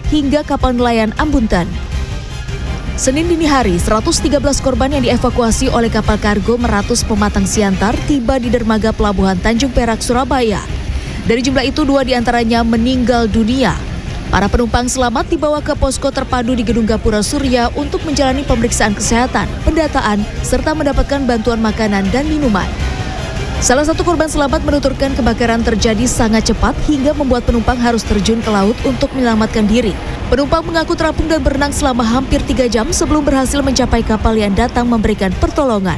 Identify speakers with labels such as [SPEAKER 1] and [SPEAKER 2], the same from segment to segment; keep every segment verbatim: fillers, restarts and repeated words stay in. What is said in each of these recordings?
[SPEAKER 1] hingga kapal nelayan Ambuntan. Senin dini hari, seratus tiga belas korban yang dievakuasi oleh kapal kargo Meratus Pematang Siantar tiba di dermaga Pelabuhan Tanjung Perak, Surabaya. Dari jumlah itu, dua diantaranya meninggal dunia. Para penumpang selamat dibawa ke posko terpadu di Gedung Gapura Surya untuk menjalani pemeriksaan kesehatan, pendataan, serta mendapatkan bantuan makanan dan minuman. Salah satu korban selamat menuturkan kebakaran terjadi sangat cepat hingga membuat penumpang harus terjun ke laut untuk menyelamatkan diri. Penumpang mengaku terapung dan berenang selama hampir tiga jam sebelum berhasil mencapai kapal yang datang memberikan pertolongan.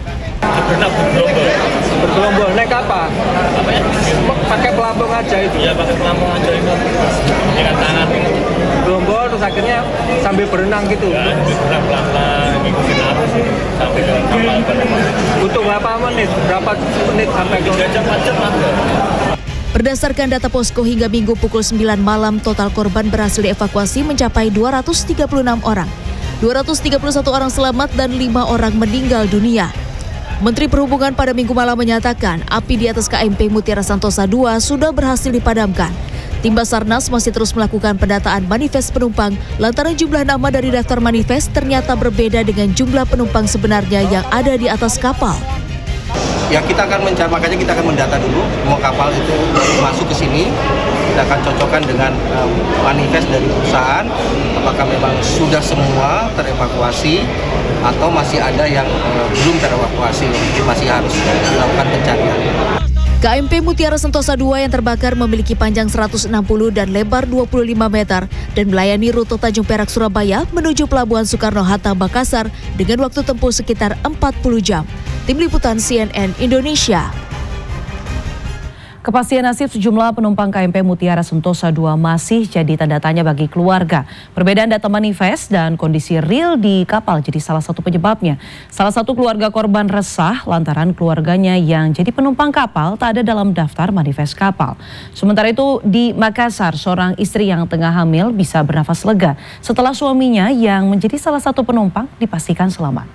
[SPEAKER 2] Bergelombol, naik apa? Apa ya? Pakai pelampung aja itu? Iya, pakai pelampung aja itu. Dengan tangan. Gelombol, terus akhirnya sambil berenang gitu? Ya, berenang pelan-pelan, ngikutin arus sampai ke kapal. Butuh berapa menit? Berapa menit sampai ke tiga jam, empat jam lah.
[SPEAKER 1] Berdasarkan data posko hingga Minggu pukul sembilan malam, total korban berhasil dievakuasi mencapai dua ratus tiga puluh enam orang. dua ratus tiga puluh satu orang selamat dan lima orang meninggal dunia. Menteri Perhubungan pada Minggu malam menyatakan api di atas K M P Mutiara Santosa dua sudah berhasil dipadamkan. Tim Basarnas masih terus melakukan pendataan manifest penumpang lantaran jumlah nama dari daftar manifest ternyata berbeda dengan jumlah penumpang sebenarnya yang ada di atas kapal.
[SPEAKER 3] Ya, kita akan mencari, makanya kita akan mendata dulu semua kapal itu masuk ke sini. Kita akan cocokkan dengan um, manifest dari perusahaan, apakah memang sudah semua terevakuasi atau masih ada yang uh, belum terevakuasi, masih harus dilakukan pencarian.
[SPEAKER 1] K M P Mutiara Santosa dua yang terbakar memiliki panjang seratus enam puluh dan lebar dua puluh lima meter dan melayani rute Tanjung Perak Surabaya menuju Pelabuhan Soekarno-Hatta Makassar dengan waktu tempuh sekitar empat puluh jam. Tim Liputan C N N Indonesia.
[SPEAKER 4] Kepastian nasib sejumlah penumpang K M P Mutiara Santosa dua masih jadi tanda tanya bagi keluarga. Perbedaan data manifest dan kondisi real di kapal jadi salah satu penyebabnya. Salah satu keluarga korban resah lantaran keluarganya yang jadi penumpang kapal tak ada dalam daftar manifest kapal. Sementara itu di Makassar, seorang istri yang tengah hamil bisa bernafas lega setelah suaminya yang menjadi salah satu penumpang dipastikan selamat.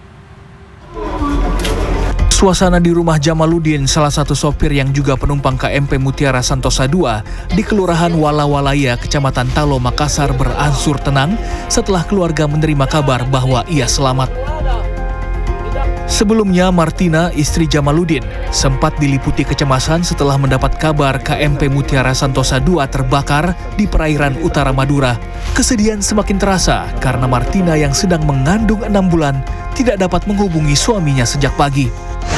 [SPEAKER 5] Suasana di rumah Jamaluddin, salah satu sopir yang juga penumpang K M P Mutiara Santosa dua di Kelurahan Walawalaya, Kecamatan Talo, Makassar berangsur tenang setelah keluarga menerima kabar bahwa ia selamat. Sebelumnya, Martina, istri Jamaluddin, sempat diliputi kecemasan setelah mendapat kabar K M P Mutiara Santosa dua terbakar di perairan utara Madura. Kesedihan semakin terasa karena Martina yang sedang mengandung enam bulan tidak dapat menghubungi suaminya sejak pagi.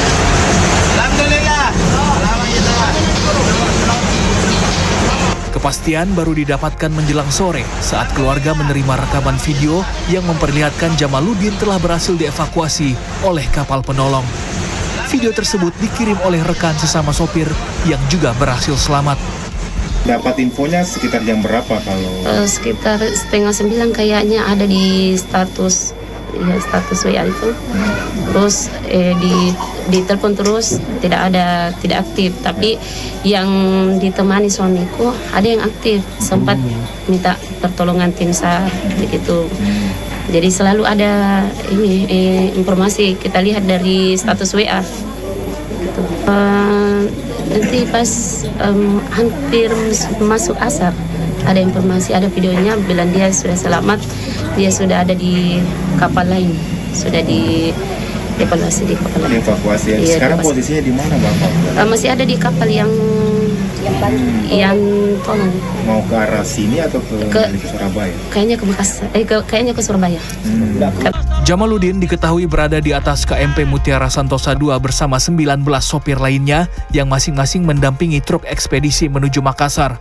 [SPEAKER 5] Kepastian baru didapatkan menjelang sore saat keluarga menerima rekaman video yang memperlihatkan Jamaluddin telah berhasil dievakuasi oleh kapal penolong. Video tersebut dikirim oleh rekan sesama sopir yang juga berhasil selamat.
[SPEAKER 6] Dapat infonya sekitar jam berapa kalau?
[SPEAKER 7] Uh, sekitar setengah sembilan kayaknya ada di status ya status W A itu. Terus eh, di ditelepon terus tidak ada tidak aktif, tapi yang ditemani suamiku ada yang aktif, sempat minta pertolongan tim SAR gitu. Jadi selalu ada ini eh, informasi kita lihat dari status W A gitu. Uh, nanti pas um, hampir masuk asar ada informasi, ada videonya bilang dia sudah selamat, dia sudah ada di kapal lain, sudah di evaluasi di kapal lain.
[SPEAKER 6] Evakuasi. Ya.
[SPEAKER 7] Iya,
[SPEAKER 6] sekarang
[SPEAKER 7] evakuasi.
[SPEAKER 6] Posisinya di mana, Bapak?
[SPEAKER 7] Uh, masih ada di kapal yang hmm. yang tolong.
[SPEAKER 6] Mau ke arah sini atau ke, ke Surabaya?
[SPEAKER 7] Kayaknya ke Makassar, eh ke, kayaknya ke Surabaya. Hmm.
[SPEAKER 5] Jamaluddin diketahui berada di atas K M P Mutiara Santosa dua bersama sembilan belas sopir lainnya yang masing-masing mendampingi truk ekspedisi menuju Makassar.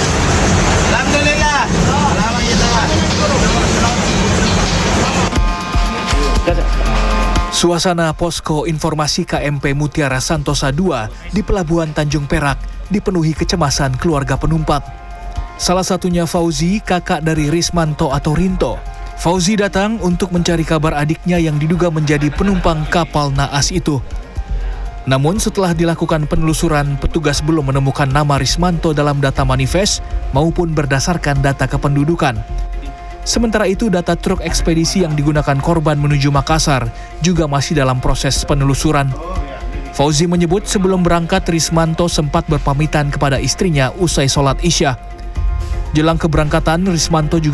[SPEAKER 5] Suasana posko informasi K M P Mutiara Santosa dua di Pelabuhan Tanjung Perak dipenuhi kecemasan keluarga penumpang. Salah satunya Fauzi, kakak dari Rismanto atau Rinto. Fauzi datang untuk mencari kabar adiknya yang diduga menjadi penumpang kapal naas itu. Namun setelah dilakukan penelusuran, petugas belum menemukan nama Rismanto dalam data manifest maupun berdasarkan data kependudukan. Sementara itu, data truk ekspedisi yang digunakan korban menuju Makassar juga masih dalam proses penelusuran. Fauzi menyebut sebelum berangkat, Rismanto sempat berpamitan kepada istrinya usai sholat Isya. Jelang keberangkatan, Rismanto juga